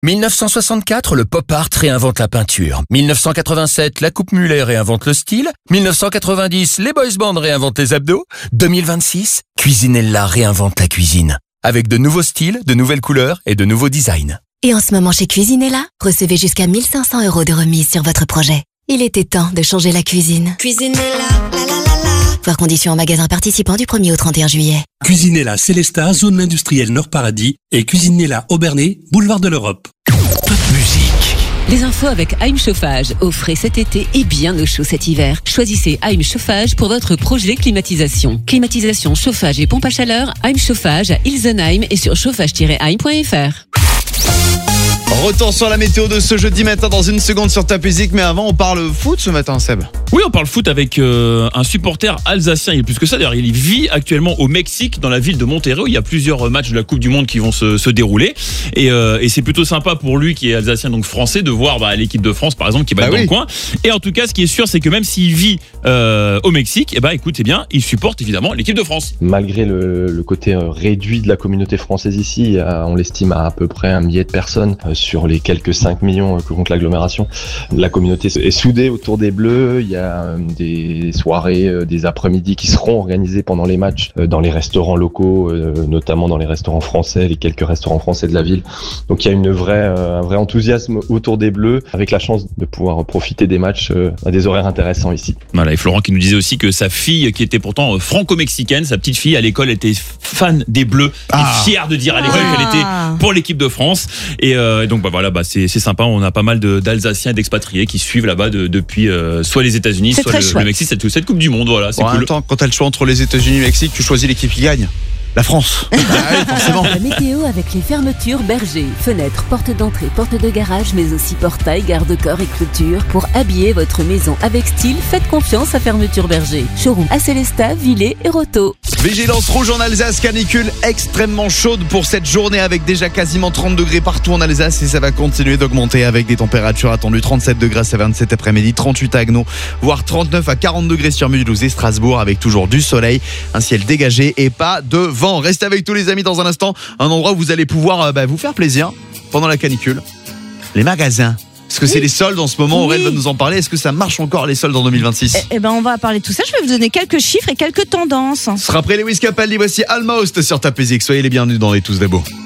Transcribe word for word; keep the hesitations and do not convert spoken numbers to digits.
dix-neuf cent soixante-quatre, le pop art réinvente la peinture. dix-neuf cent quatre-vingt-sept, la coupe mulet réinvente le style. dix-neuf cent quatre-vingt-dix, les boys bands réinventent les abdos. deux mille vingt-six, Cuisinella réinvente la cuisine. Avec de nouveaux styles, de nouvelles couleurs et de nouveaux designs. Et en ce moment chez Cuisinella, recevez jusqu'à mille cinq cents euros de remise sur votre projet. Il était temps de changer la cuisine. Cuisinella, la la la la. Voir conditions en magasin participant du premier au trente et un juillet. Cuisinella Célestat, zone industrielle Nord Paradis et Cuisinella Aubernais, boulevard de l'Europe. Top musique. Les infos avec Heim Chauffage. Offrez cet été et bien au chaud cet hiver. Choisissez Heim Chauffage pour votre projet climatisation. Climatisation, chauffage et pompe à chaleur. Heim Chauffage à Ilsenheim et sur chauffage tiret heim point f r. Retour sur la météo de ce jeudi matin dans une seconde sur Top Music, mais avant on parle foot ce matin, Seb. Oui, on parle foot avec euh, un supporter alsacien. Il est plus que ça, d'ailleurs, il vit actuellement au Mexique, dans la ville de Monterrey, où il y a plusieurs matchs de la Coupe du Monde qui vont se, se dérouler. Et, euh, et c'est plutôt sympa pour lui, qui est alsacien, donc français, de voir bah, l'équipe de France, par exemple, qui va bah être oui. dans le coin. Et en tout cas, ce qui est sûr, c'est que même s'il vit euh, au Mexique, eh bah, écoute, eh bien, il supporte évidemment l'équipe de France. Malgré le, le côté réduit de la communauté française ici, on l'estime à à peu près un millier de personnes sur les quelques cinq millions que compte l'agglomération. La communauté est soudée autour des Bleus. Il y a des soirées, des après-midi qui seront organisées pendant les matchs dans les restaurants locaux, notamment dans les restaurants français, les quelques restaurants français de la ville. Donc il y a une vraie, un vrai enthousiasme autour des Bleus, avec la chance de pouvoir profiter des matchs à des horaires intéressants ici. Voilà, et Florent qui nous disait aussi que sa fille, qui était pourtant franco-mexicaine, sa petite fille à l'école était fan des Bleus, ah. et fière de dire à l'école ah. qu'elle était pour l'équipe de France. Et euh, donc bah voilà, bah c'est c'est sympa. On a pas mal de, d'Alsaciens et d'expatriés qui suivent là-bas de, depuis euh, soit les États-Unis, c'est soit le, le Mexique. Cette, cette Coupe du Monde, voilà, c'est bon, cool. En même temps, quand t'as le choix entre les États-Unis et le Mexique, tu choisis l'équipe qui gagne. La France. Ah oui, forcément. La météo avec les fermetures Berger. Fenêtres, portes d'entrée, portes de garage, mais aussi portail, garde-corps et clôture. Pour habiller votre maison avec style, faites confiance à Fermeture Berger. Showroom à Célestat, Villers et Roto. Vigilance rouge en Alsace, canicule extrêmement chaude pour cette journée avec déjà quasiment trente degrés partout en Alsace et ça va continuer d'augmenter avec des températures attendues trente-sept degrés à vingt-sept après-midi, trente-huit à Agno, voire trente-neuf à quarante degrés sur Mulhouse et Strasbourg avec toujours du soleil, un ciel dégagé et pas de vent. Restez avec tous les amis dans un instant, un endroit où vous allez pouvoir bah, vous faire plaisir pendant la canicule. Les magasins. Est-ce que oui. c'est les soldes en ce moment? Oui. Aurèle va nous en parler. Est-ce que ça marche encore les soldes en deux mille vingt-six? Eh, eh ben on va parler de tout ça. Je vais vous donner quelques chiffres et quelques tendances. Ce sera après Lewis Capaldi. Voici Almost sur Top Music. Soyez les bienvenus dans les Tous d'Abo.